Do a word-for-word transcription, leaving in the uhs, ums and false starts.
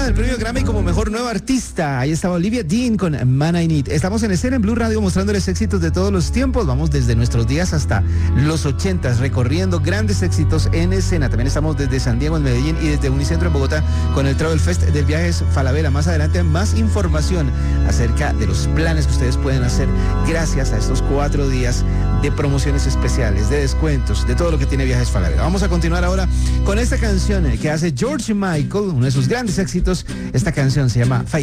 del premio Grammy como mejor nueva artista. Ahí estaba Olivia Dean con Man I Need. Estamos en escena en Blue Radio mostrándoles éxitos de todos los tiempos. Vamos desde nuestros días hasta los ochentas, recorriendo grandes éxitos en escena. También estamos desde San Diego en Medellín y desde Unicentro en Bogotá con el Travel Fest del Viajes Falabella. Más adelante más información acerca de los planes que ustedes pueden hacer gracias a estos cuatro días de promociones especiales, de descuentos, de todo lo que tiene Viajes Falabella. Vamos a continuar ahora con esta canción que hace George Michael, uno de sus grandes éxitos. Esta canción se llama